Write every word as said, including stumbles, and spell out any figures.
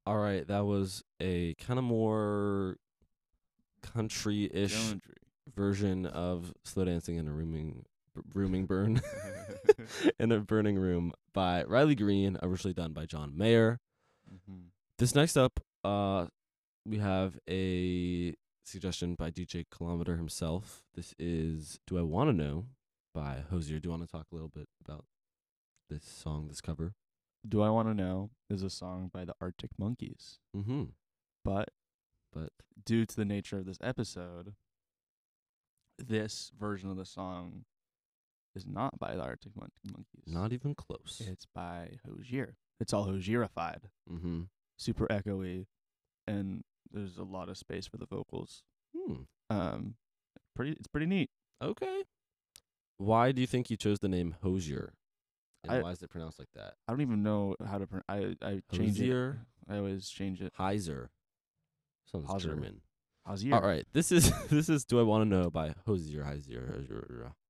All right, that was a kind of more country-ish Country. version of Slow Dancing in a Rooming b- Rooming Burn in a Burning Room by Riley Green, originally done by John Mayer. Mm-hmm. This next up, uh, we have a suggestion by D J Kilometer himself. This is Do I Want to Know by Hosier. Do you want to talk a little bit about this song, this cover? Do I Want to Know is a song by the Arctic Monkeys. Mm-hmm. But But due to the nature of this episode, this version of the song is not by the Arctic Mon- Monkeys. not even close. It's by Hozier. It's all Hozierified. Mm-hmm. Super echoey, and there's a lot of space for the vocals. Hmm. Um, pretty. It's pretty neat. Okay. Why do you think you chose the name Hosier? And I- why is it pronounced like that? I don't even know how to. Pron- I I change it. Hosier? I always change it. Heiser. Sounds Hosier. German. Hozier. All right. This is this is Do I Want to Know by Hosier Heiser. Hosier.